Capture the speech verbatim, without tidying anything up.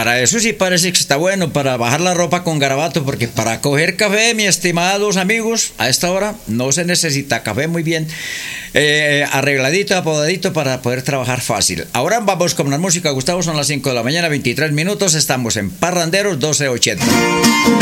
para eso sí parece que está bueno, para bajar la ropa con garabato, porque para coger café, mis estimados amigos, a esta hora no se necesita café muy bien eh, arregladito, apodadito para poder trabajar fácil. Ahora vamos con la música, Gustavo, son las cinco de la mañana, veintitrés minutos, estamos en Parranderos doce ochenta.